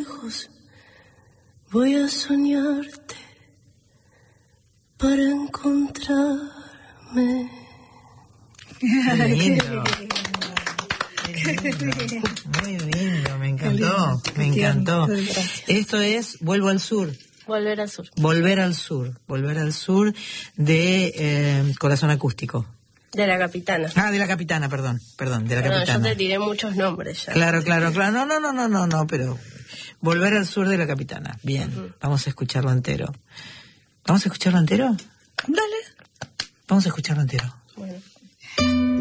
lejos, voy a soñarte para encontrarme. Muy lindo. Muy lindo, me encantó, me encantó. Esto es Vuelvo al Sur. Volver al sur. Volver al sur de Corazón Acústico. De la Capitana. De la Capitana, perdón, de la Capitana. Yo te tiré muchos nombres ya. Claro, no, pero Volver al Sur de la Capitana. Bien, Vamos a escucharlo entero. ¿Vamos a escucharlo entero? Dale. Vamos a escucharlo entero. Bueno.